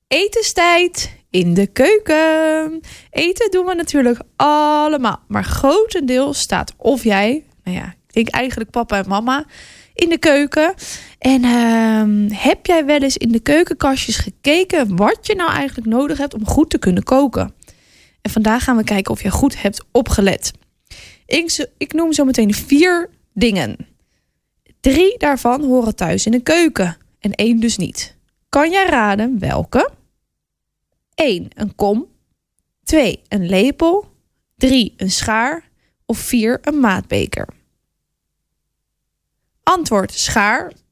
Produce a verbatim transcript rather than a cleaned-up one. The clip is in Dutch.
Etenstijd in de keuken. Eten doen we natuurlijk allemaal. Maar grotendeels staat of jij, nou ja, ik denk eigenlijk papa en mama, in de keuken. En uh, heb jij wel eens in de keukenkastjes gekeken wat je nou eigenlijk nodig hebt om goed te kunnen koken? En vandaag gaan we kijken of je goed hebt opgelet. Ik, ik noem zo meteen vier dingen. Drie daarvan horen thuis in de keuken en één dus niet. Kan jij raden welke? één. Een kom. twee. Een lepel. drie. Een schaar. Of vier. Een maatbeker. Antwoord: schaar,